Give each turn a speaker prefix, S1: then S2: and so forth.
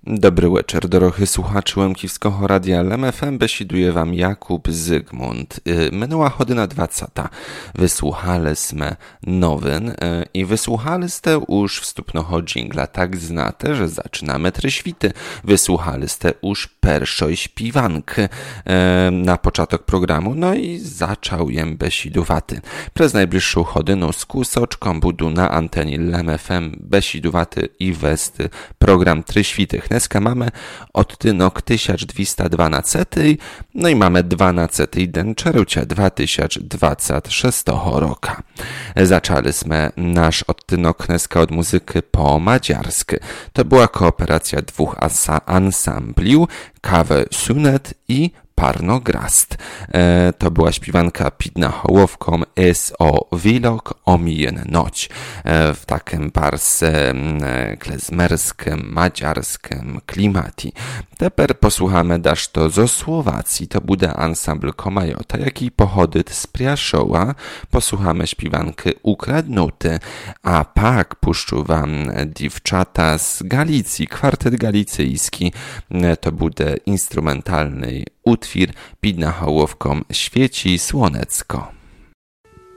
S1: Dobry wieczór, drodzy słuchacze Łemkowskiego Radia LM FM, besiduje wam Jakub Zygmunt. Minęła godzina 20. Wysłuchaliśmy nowin i wysłuchaliście już wstupnego dżingla, tak znate, że zaczynamy świty. Wysłuchaliście już pierwszej śpiwanki na początek programu, no i zaczął jem besidowaty. Przez najbliższą godzinę z kusoczką budu na antenie LM FM besidowaty i westy program świty. Dneska mamy odtynok 1212, no i mamy 12 dzień czerwca 2026 roku. Zaczęliśmy nasz odtynok dneska od muzyki po madziarsku. To była kooperacja dwóch ansambliów, Kawe Sunet i Parnograst. To była śpiewanka Pidna Hołowką S.O. Wilok Omijen Noć. W takim barse klezmerskim, madziarskim klimacie. Teper posłuchamy dasz to zo Słowacji. To bude ansambl Komajota, jaki pochodyt z Priaszoła. Posłuchamy śpiewanki Ukradnuty. A pak puszczu wam dziewczata z Galicji, kwartet galicyjski. To bude instrumentalny utwór Pidna Hołowką Świeci Słonecko.